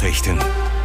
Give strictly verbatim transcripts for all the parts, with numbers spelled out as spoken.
Nachrichten.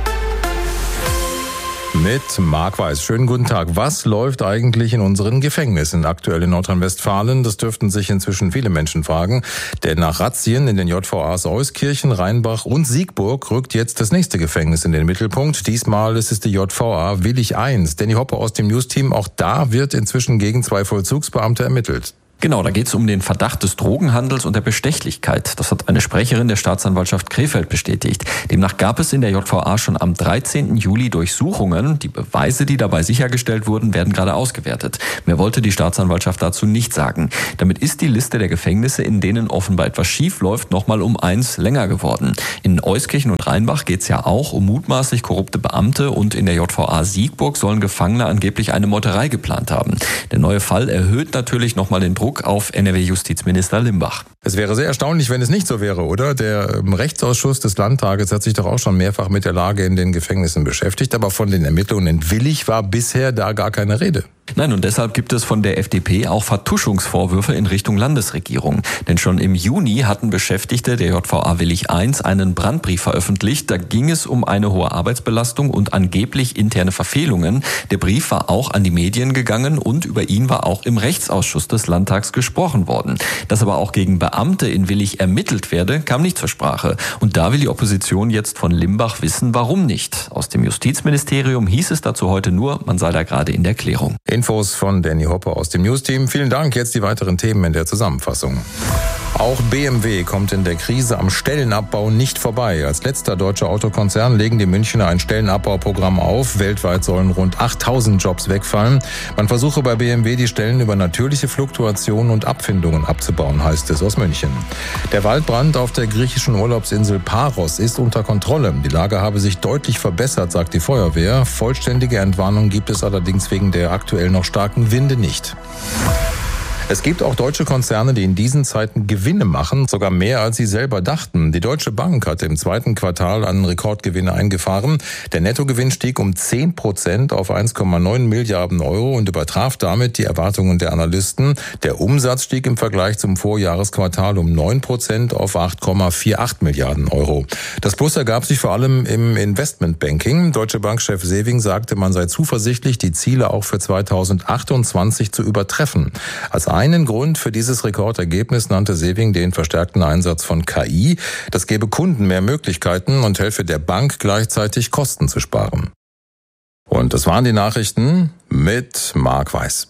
Mit Marc Weiß. Schönen guten Tag. Was läuft eigentlich in unseren Gefängnissen aktuell in Nordrhein-Westfalen? Das dürften sich inzwischen viele Menschen fragen. Denn nach Razzien in den J V As Euskirchen, Rheinbach und Siegburg rückt jetzt das nächste Gefängnis in den Mittelpunkt. Diesmal ist es die J V A Willich eins. Danny Hoppe aus dem News-Team. Auch da wird inzwischen gegen zwei Vollzugsbeamte ermittelt. Genau, da geht es um den Verdacht des Drogenhandels und der Bestechlichkeit. Das hat eine Sprecherin der Staatsanwaltschaft Krefeld bestätigt. Demnach gab es in der J V A schon am dreizehnten Juli Durchsuchungen. Die Beweise, die dabei sichergestellt wurden, werden gerade ausgewertet. Mehr wollte die Staatsanwaltschaft dazu nicht sagen. Damit ist die Liste der Gefängnisse, in denen offenbar etwas schief läuft, nochmal um eins länger geworden. In Euskirchen und Rheinbach geht es ja auch um mutmaßlich korrupte Beamte und in der J V A Siegburg sollen Gefangene angeblich eine Meuterei geplant haben. Der neue Fall erhöht natürlich nochmal den Druck auf N R W-Justizminister Limbach. Es wäre sehr erstaunlich, wenn es nicht so wäre, oder? Der Rechtsausschuss des Landtages hat sich doch auch schon mehrfach mit der Lage in den Gefängnissen beschäftigt, aber von den Ermittlungen in Willich war bisher da gar keine Rede. Nein, und deshalb gibt es von der F D P auch Vertuschungsvorwürfe in Richtung Landesregierung. Denn schon im Juni hatten Beschäftigte der J V A Willich eins einen Brandbrief veröffentlicht. Da ging es um eine hohe Arbeitsbelastung und angeblich interne Verfehlungen. Der Brief war auch an die Medien gegangen und über ihn war auch im Rechtsausschuss des Landtags gesprochen worden. Dass aber auch gegen Beamte in Willich ermittelt werde, kam nicht zur Sprache. Und da will die Opposition jetzt von Limbach wissen, warum nicht. Aus dem Justizministerium hieß es dazu heute nur, man sei da gerade in der Klärung. Infos von Danny Hoppe aus dem News-Team. Vielen Dank. Jetzt die weiteren Themen in der Zusammenfassung. Auch B M W kommt in der Krise am Stellenabbau nicht vorbei. Als letzter deutscher Autokonzern legen die Münchner ein Stellenabbauprogramm auf. Weltweit sollen rund achttausend Jobs wegfallen. Man versuche bei B M W die Stellen über natürliche Fluktuationen und Abfindungen abzubauen, heißt es aus München. Der Waldbrand auf der griechischen Urlaubsinsel Paros ist unter Kontrolle. Die Lage habe sich deutlich verbessert, sagt die Feuerwehr. Vollständige Entwarnung gibt es allerdings wegen der aktuell noch starken Winde nicht. Es gibt auch deutsche Konzerne, die in diesen Zeiten Gewinne machen, sogar mehr als sie selber dachten. Die Deutsche Bank hat im zweiten Quartal einen Rekordgewinn eingefahren. Der Nettogewinn stieg um zehn Prozent auf eins Komma neun Milliarden Euro und übertraf damit die Erwartungen der Analysten. Der Umsatz stieg im Vergleich zum Vorjahresquartal um neun Prozent auf acht Komma achundvierzig Milliarden Euro. Das Plus ergab sich vor allem im Investmentbanking. Deutsche Bank-Chef Sewing sagte, man sei zuversichtlich, die Ziele auch für zweitausendachtundzwanzig zu übertreffen. Als einen Grund für dieses Rekordergebnis nannte Sewing den verstärkten Einsatz von K I. Das gebe Kunden mehr Möglichkeiten und helfe der Bank gleichzeitig Kosten zu sparen. Und das waren die Nachrichten mit Marc Weiß.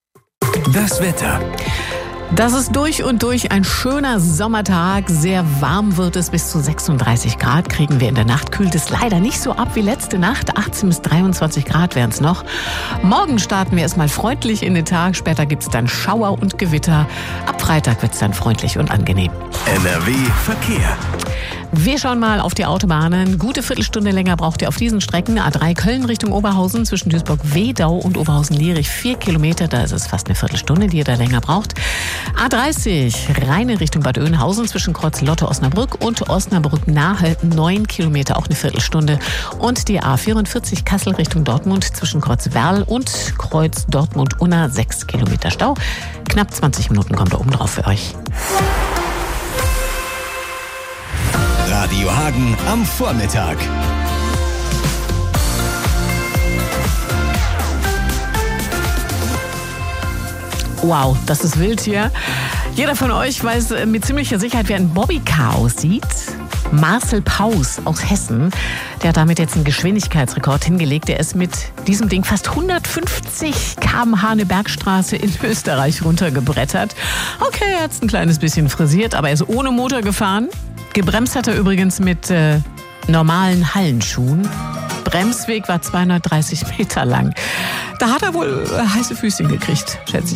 Das Wetter. Das ist durch und durch ein schöner Sommertag. Sehr warm wird es, bis zu sechsunddreißig Grad kriegen wir in der Nacht. Kühlt es leider nicht so ab wie letzte Nacht. achtzehn bis dreiundzwanzig Grad wären es noch. Morgen starten wir erstmal freundlich in den Tag. Später gibt es dann Schauer und Gewitter. Ab Freitag wird es dann freundlich und angenehm. N R W Verkehr. Wir schauen mal auf die Autobahnen. Gute Viertelstunde länger braucht ihr auf diesen Strecken. A drei Köln Richtung Oberhausen zwischen Duisburg-Wedau und Oberhausen-Lierich vier Kilometer. Da ist es fast eine Viertelstunde, die ihr da länger braucht. A dreißig Rheine Richtung Bad Oeynhausen zwischen Kreuz Lotte-Osnabrück und Osnabrück-Nahe neun Kilometer, auch eine Viertelstunde. Und die A vierundvierzig Kassel Richtung Dortmund zwischen Kreuz Werl und Kreuz Dortmund-Unna sechs Kilometer Stau. Knapp zwanzig Minuten kommt da oben drauf für euch. Radio Hagen am Vormittag. Wow, das ist wild hier. Jeder von euch weiß mit ziemlicher Sicherheit, wie ein Bobbycar aussieht. Marcel Paus aus Hessen, der hat damit jetzt einen Geschwindigkeitsrekord hingelegt. Der ist mit diesem Ding fast hundertfünfzig Kilometer pro Stunde eine Bergstraße in Österreich runtergebrettert. Okay, er hat es ein kleines bisschen frisiert, aber er ist ohne Motor gefahren. Gebremst hat er übrigens mit äh, normalen Hallenschuhen. Bremsweg war zweihundertdreißig Meter lang. Da hat er wohl heiße Füßchen gekriegt, schätze ich.